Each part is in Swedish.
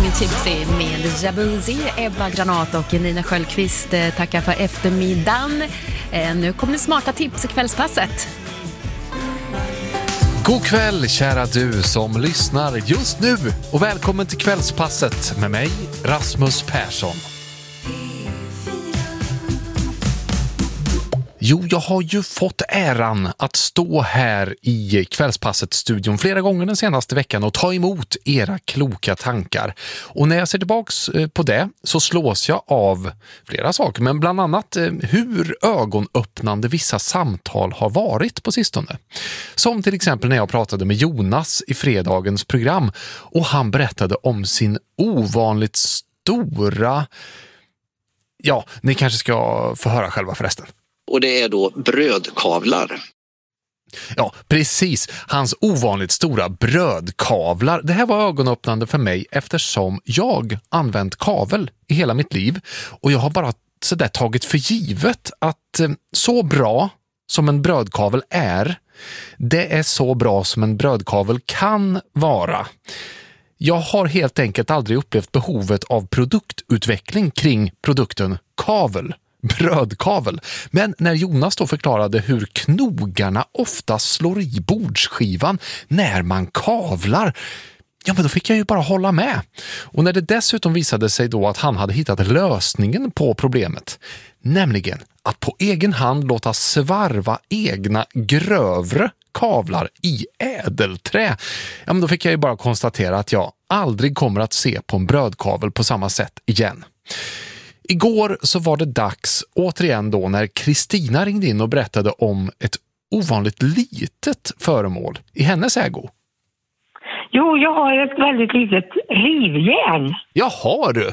Tipsy med Jabuzi, Ebba Granat och Nina Sköldqvist. Tackar för eftermiddagen. Nu kommer det smarta tips i kvällspasset. God kväll kära du som lyssnar just nu och välkommen till kvällspasset med mig Rasmus Persson. Jo, jag har ju fått äran att stå här i kvällspasset-studion flera gånger den senaste veckan och ta emot era kloka tankar. Och när jag ser tillbaks på det så slås jag av flera saker, men bland annat hur ögonöppnande vissa samtal har varit på sistone. Som till exempel när jag pratade med Jonas i fredagens program och han berättade om sin ovanligt stora... Ja, ni kanske ska få höra själva förresten. Och det är då brödkavlar. Ja, precis. Hans ovanligt stora brödkavlar. Det här var ögonöppnande för mig eftersom jag använt kavel i hela mitt liv. Och jag har bara så där tagit för givet att så bra som en brödkavel är, det är så bra som en brödkavel kan vara. Jag har helt enkelt aldrig upplevt behovet av produktutveckling kring produkten kavel. Brödkavel. Men när Jonas då förklarade hur knogarna ofta slår i bordsskivan när man kavlar, ja men då fick jag ju bara hålla med. Och när det dessutom visade sig då att han hade hittat lösningen på problemet, nämligen att på egen hand låta svarva egna grövre kavlar i ädelträ, ja men då fick jag ju bara konstatera att jag aldrig kommer att se på en brödkavel på samma sätt igen. Igår så var det dags återigen då när Kristina ringde in och berättade om ett ovanligt litet föremål i hennes ägo. Jo, jag har ett väldigt litet rivjärn. Jaha du!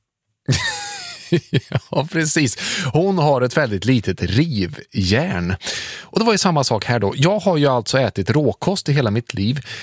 Ja, precis. Hon har ett väldigt litet rivjärn. Och det var ju samma sak här då. Jag har ju alltså ätit råkost i hela mitt liv.